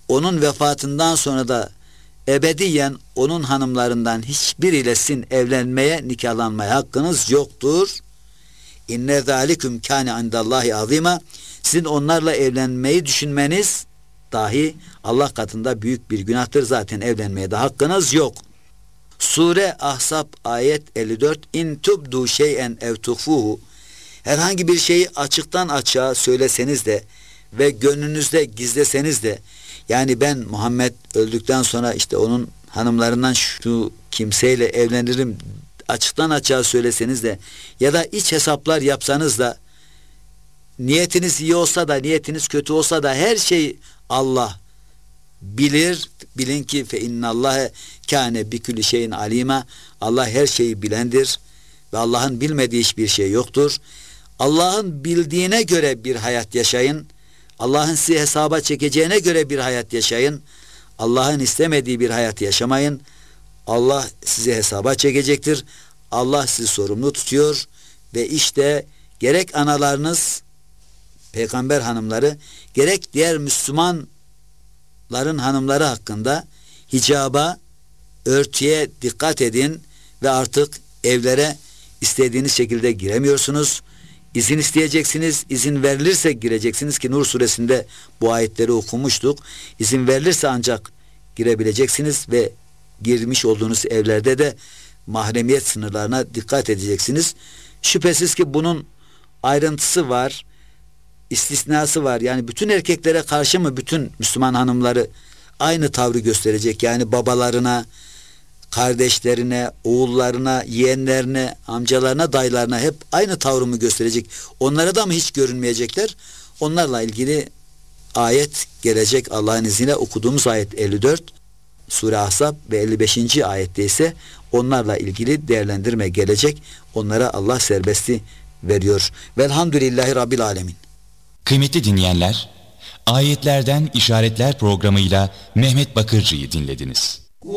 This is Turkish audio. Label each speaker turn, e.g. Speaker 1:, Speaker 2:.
Speaker 1: onun vefatından sonra da ebediyen onun hanımlarından hiçbiriyle sizin evlenmeye, nikahlanmaya hakkınız yoktur. İnne zâliküm kâne indallâhi azîmâ. Sizin onlarla evlenmeyi düşünmeniz dahi Allah katında büyük bir günahtır. Zaten evlenmeye de hakkınız yok. Sure Ahzab ayet 54. İn tubdu şey'en ev tuhfuhu. Herhangi bir şeyi açıktan açığa söyleseniz de ve gönlünüzde gizleseniz de, yani ben Muhammed öldükten sonra işte onun hanımlarından şu kimseyle evlenirim açıktan açığa söyleseniz de ya da iç hesaplar yapsanız da, niyetiniz iyi olsa da niyetiniz kötü olsa da her şey Allah bilir. Bilin ki fe innallâhe kâne bikülli şeyin alîmâ. Allah her şeyi bilendir ve Allah'ın bilmediği hiçbir şey yoktur. Allah'ın bildiğine göre bir hayat yaşayın. Allah'ın sizi hesaba çekeceğine göre bir hayat yaşayın. Allah'ın istemediği bir hayat yaşamayın. Allah sizi hesaba çekecektir. Allah sizi sorumlu tutuyor ve işte gerek analarınız, peygamber hanımları, gerek diğer Müslümanların hanımları hakkında hicaba, örtüye dikkat edin ve artık evlere istediğiniz şekilde giremiyorsunuz. İzin isteyeceksiniz. İzin verilirse gireceksiniz ki Nur suresinde bu ayetleri okumuştuk. İzin verilirse ancak girebileceksiniz ve girmiş olduğunuz evlerde de mahremiyet sınırlarına dikkat edeceksiniz. Şüphesiz ki bunun ayrıntısı var, istisnası var. Yani bütün erkeklere karşı mı bütün Müslüman hanımları aynı tavrı gösterecek? Yani babalarına, kardeşlerine, oğullarına, yeğenlerine, amcalarına, dayılarına hep aynı tavrı mı gösterecek? Onlara da mı hiç görünmeyecekler? Onlarla ilgili ayet gelecek Allah'ın izniyle. Okuduğumuz ayet 54 Sure Ahzab ve 55. ayette ise onlarla ilgili değerlendirme gelecek. Onlara Allah serbestliği veriyor. Velhamdülillahi Rabbil Alemin.
Speaker 2: Kıymetli dinleyenler, Ayetlerden İşaretler programıyla Mehmet Bakırcı'yı dinlediniz.